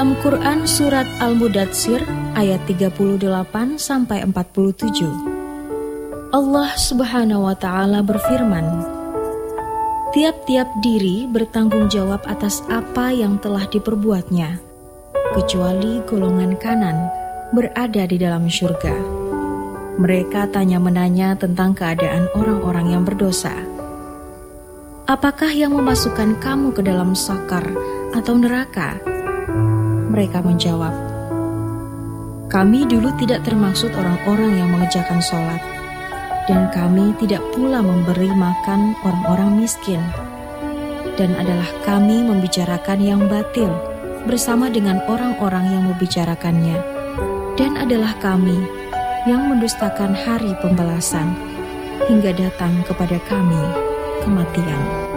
Dalam Quran Surat Al-Mudatsir ayat 38-47, Allah Subhanahu wa Ta'ala berfirman, tiap-tiap diri bertanggung jawab atas apa yang telah diperbuatnya, kecuali golongan kanan berada di dalam syurga. Mereka tanya-menanya tentang keadaan orang-orang yang berdosa. Apakah yang memasukkan kamu ke dalam sakar atau neraka? Mereka menjawab, kami dulu tidak termaksud orang-orang yang mengerjakan sholat, dan kami tidak pula memberi makan orang-orang miskin, dan adalah kami membicarakan yang batil bersama dengan orang-orang yang membicarakannya, dan adalah kami yang mendustakan hari pembalasan hingga datang kepada kami kematian.